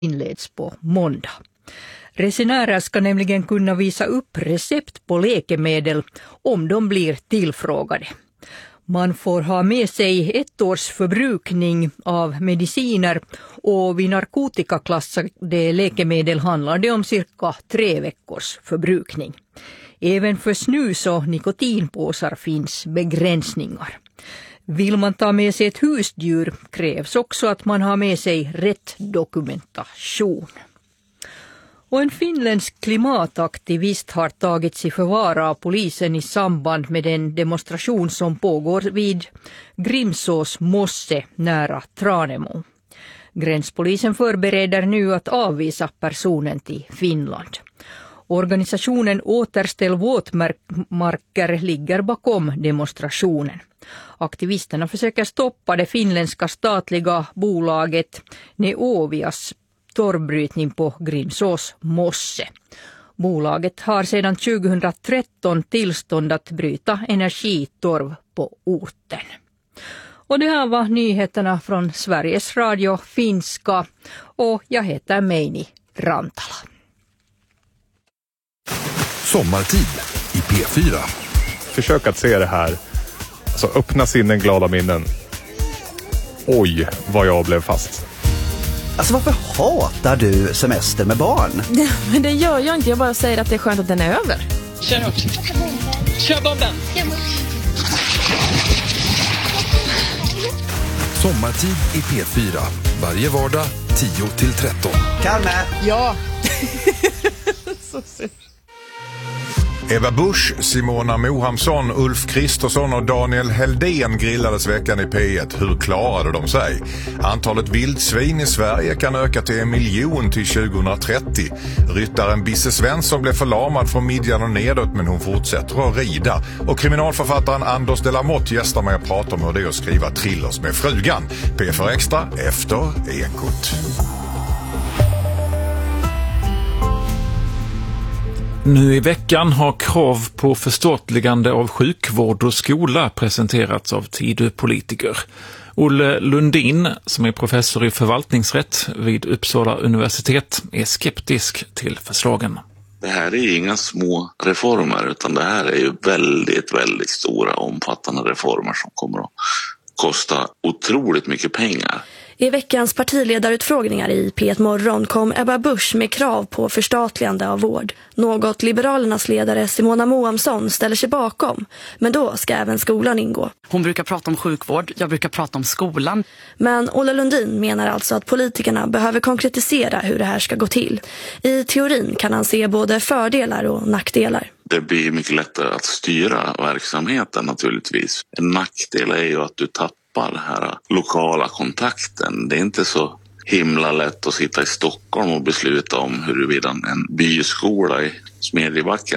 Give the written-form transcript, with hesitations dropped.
inleds på måndag. Resenärer ska nämligen kunna visa upp recept på läkemedel om de blir tillfrågade. Man får ha med sig 1 års förbrukning av mediciner och vid narkotikaklassade läkemedel handlar det om cirka 3 veckors förbrukning. Även för snus och nikotinpåsar finns begränsningar. Vill man ta med sig ett husdjur krävs också att man har med sig rätt dokumentation. Och en finländsk klimataktivist har tagits i förvar av polisen i samband med en demonstration som pågår vid Grimsås mosse nära Tranemo. Gränspolisen förbereder nu att avvisa personen till Finland. Organisationen Återställ våtmarker ligger bakom demonstrationen. Aktivisterna försöker stoppa det finländska statliga bolaget Neovias torvbrytning på Grimsås mosse. Bolaget har sedan 2013 tillstånd att bryta energitorv på orten. Och det här var nyheterna från Sveriges Radio Finska och jag heter Meini Rantala. Sommartid i P4. Försök att se det här. Alltså öppna sinnen, glada minnen. Oj, vad jag blev fast. Alltså varför hatar du semester med barn? Men det gör jag inte, jag bara säger att det är skönt att den är över. Kör bomben! Sommartid i P4. Varje vardag 10-13. Kalme! Ja. Ebba Busch, Simona Mohamsson, Ulf Kristersson och Daniel Heldén grillades veckan i P1. Hur klarade de sig? Antalet vildsvin i Sverige kan öka till 1 miljon till 2030. Ryttaren Bisse Svensson blev förlamad från midjan och nedåt, men hon fortsätter att rida. Och kriminalförfattaren Anders de la Motte gästar med att prata om hur det är att skriva thrillers med frugan. P4 Extra efter Ekot. Nu i veckan har krav på förstatligande av sjukvård och skola presenterats av Tidöpolitiker. Olle Lundin, som är professor i förvaltningsrätt vid Uppsala universitet, är skeptisk till förslagen. Det här är inga små reformer, utan det här är ju väldigt, väldigt stora, omfattande reformer som kommer att kosta otroligt mycket pengar. I veckans partiledarutfrågningar i P1 Morgon kom Ebba Busch med krav på förstatligande av vård. Något Liberalernas ledare Simona Mohamsson ställer sig bakom, men då ska även skolan ingå. Hon brukar prata om sjukvård, jag brukar prata om skolan. Men Olle Lundin menar alltså att politikerna behöver konkretisera hur det här ska gå till. I teorin kan han se både fördelar och nackdelar. Det blir mycket lättare att styra verksamheten naturligtvis. En nackdel är ju att du tappar den här lokala kontakten. Det är inte så himla lätt att sitta i Stockholm och besluta om huruvida en byskola i Smedjebacken